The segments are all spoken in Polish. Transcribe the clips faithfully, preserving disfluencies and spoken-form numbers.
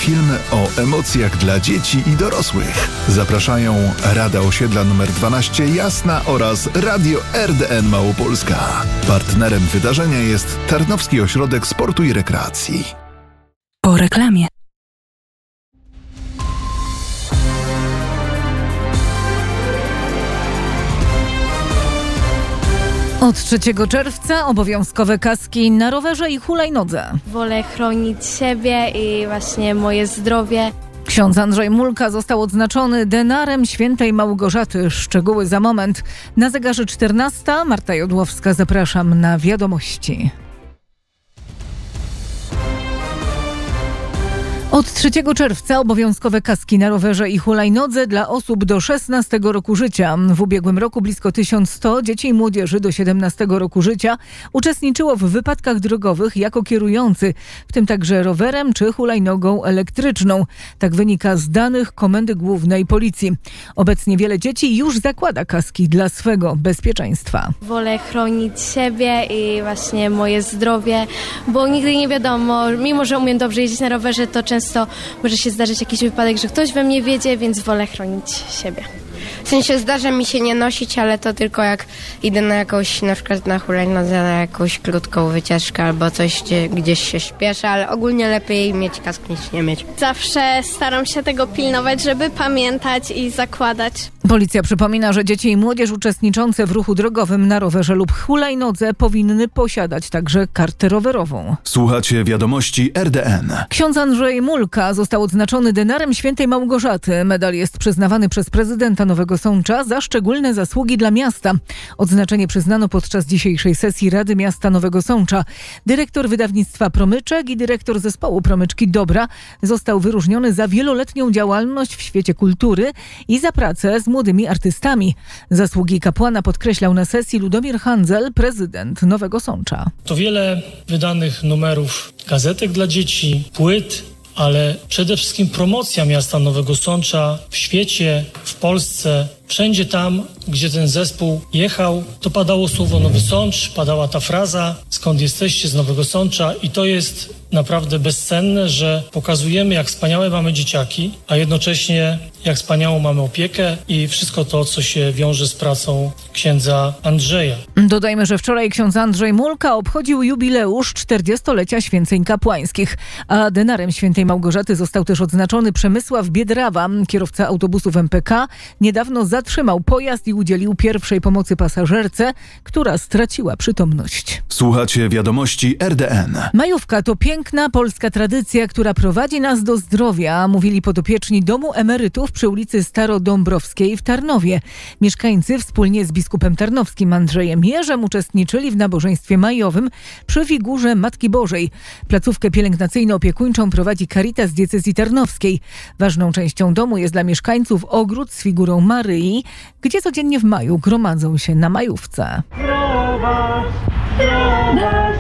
film o emocjach dla dzieci i dorosłych. Zapraszają Rada Osiedla numer dwanaście Jasna oraz Radio R D N Małopolska. Partnerem wydarzenia jest Tarnowski Ośrodek Sportu i Rekreacji. Po reklamie. Od trzeciego czerwca obowiązkowe kaski na rowerze i hulajnodze. Wolę chronić siebie i właśnie moje zdrowie. Ksiądz Andrzej Mulka został odznaczony denarem świętej Małgorzaty. Szczegóły za moment. Na zegarze czternasta. Marta Jodłowska, zapraszam na wiadomości. Od trzeciego czerwca obowiązkowe kaski na rowerze i hulajnodze dla osób do szesnastego roku życia. W ubiegłym roku blisko tysiąc sto dzieci i młodzieży do siedemnastego roku życia uczestniczyło w wypadkach drogowych jako kierujący, w tym także rowerem czy hulajnogą elektryczną. Tak wynika z danych Komendy Głównej Policji. Obecnie wiele dzieci już zakłada kaski dla swego bezpieczeństwa. Wolę chronić siebie i właśnie moje zdrowie, bo nigdy nie wiadomo, mimo że umiem dobrze jeździć na rowerze, to często Często może się zdarzyć jakiś wypadek, że ktoś we mnie wiedzie, więc wolę chronić siebie. W sensie zdarza mi się nie nosić, ale to tylko jak idę na jakąś, na przykład na hulajnodze, na jakąś krótką wycieczkę albo coś, gdzie, gdzieś się śpieszę, ale ogólnie lepiej mieć kask niż nie mieć. Zawsze staram się tego pilnować, żeby pamiętać i zakładać. Policja przypomina, że dzieci i młodzież uczestniczące w ruchu drogowym na rowerze lub hulajnodze powinny posiadać także kartę rowerową. Słuchacie wiadomości R D N. Ksiądz Andrzej Mulka został odznaczony denarem świętej Małgorzaty. Medal jest przyznawany przez prezydenta Nowego Sącza za szczególne zasługi dla miasta. Odznaczenie przyznano podczas dzisiejszej sesji Rady Miasta Nowego Sącza. Dyrektor wydawnictwa Promyczek i dyrektor zespołu Promyczki Dobra został wyróżniony za wieloletnią działalność w świecie kultury i za pracę z młodymi artystami. Zasługi kapłana podkreślał na sesji Ludomir Handzel, prezydent Nowego Sącza. To wiele wydanych numerów gazetek dla dzieci, płyt, ale przede wszystkim promocja miasta Nowego Sącza w świecie, w Polsce, wszędzie tam, gdzie ten zespół jechał, to padało słowo Nowy Sącz, padała ta fraza, skąd jesteście, z Nowego Sącza, i to jest naprawdę bezcenne, że pokazujemy, jak wspaniałe mamy dzieciaki, a jednocześnie jak wspaniałą mamy opiekę i wszystko to, co się wiąże z pracą księdza Andrzeja. Dodajmy, że wczoraj ksiądz Andrzej Mulka obchodził jubileusz czterdziestolecia święceń kapłańskich, a denarem świętej Małgorzaty został też odznaczony Przemysław Biedrawa, kierowca autobusów M P K. Niedawno zatrzymał pojazd i udzielił pierwszej pomocy pasażerce, która straciła przytomność. Słuchacie wiadomości R D N. Majówka to piękna polska tradycja, która prowadzi nas do zdrowia, mówili podopieczni Domu Emerytów przy ulicy Starodąbrowskiej w Tarnowie. Mieszkańcy wspólnie z biskupem tarnowskim Andrzejem Jerzem uczestniczyli w nabożeństwie majowym przy figurze Matki Bożej. Placówkę pielęgnacyjno-opiekuńczą prowadzi Caritas Diecezji Tarnowskiej. Ważną częścią domu jest dla mieszkańców ogród z figurą Maryi, gdzie codziennie w maju gromadzą się na majówce. Zdrowaś, zdrowaś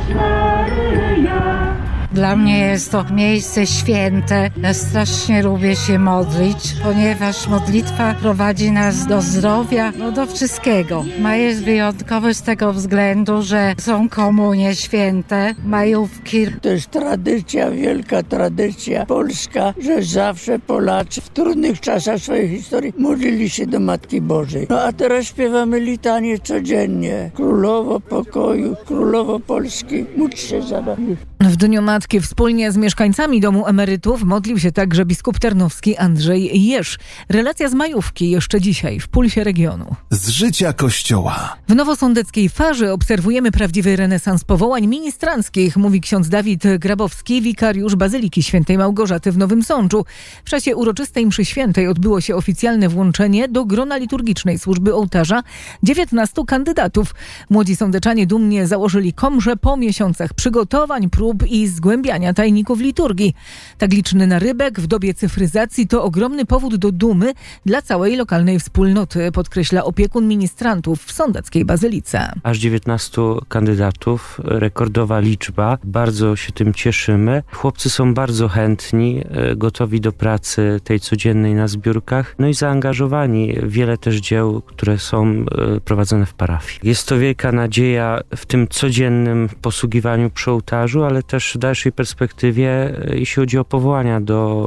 Maryja. Dla mnie jest to miejsce święte. Ja strasznie lubię się modlić, ponieważ modlitwa prowadzi nas do zdrowia, no do wszystkiego. Maj jest wyjątkowy z tego względu, że są komunie święte, majówki. To jest tradycja, wielka tradycja polska, że zawsze Polacy w trudnych czasach swojej historii modlili się do Matki Bożej. No a teraz śpiewamy litanię codziennie. Królowo pokoju, królowo Polski, módl się za nami. W Dniu Matki wspólnie z mieszkańcami Domu Emerytów modlił się także biskup tarnowski Andrzej Jerz. Relacja z majówki jeszcze dzisiaj w Pulsie Regionu. Z życia Kościoła. W nowosądeckiej Farzy obserwujemy prawdziwy renesans powołań ministranckich, mówi ksiądz Dawid Grabowski, wikariusz Bazyliki Świętej Małgorzaty w Nowym Sączu. W czasie uroczystej mszy świętej odbyło się oficjalne włączenie do grona liturgicznej służby ołtarza dziewiętnastu kandydatów. Młodzi sądeczanie dumnie założyli komrze po miesiącach przygotowań, prób i zgłębiania tajników liturgii. Tak liczny narybek w dobie cyfryzacji to ogromny powód do dumy dla całej lokalnej wspólnoty, podkreśla opiekun ministrantów w sądeckiej bazylice. Aż dziewiętnastu kandydatów, rekordowa liczba. Bardzo się tym cieszymy. Chłopcy są bardzo chętni, gotowi do pracy tej codziennej na zbiórkach, no i zaangażowani. Wiele też dzieł, które są prowadzone w parafii. Jest to wielka nadzieja w tym codziennym posługiwaniu przy ołtarzu, ale też w dalszej perspektywie, jeśli chodzi o powołania do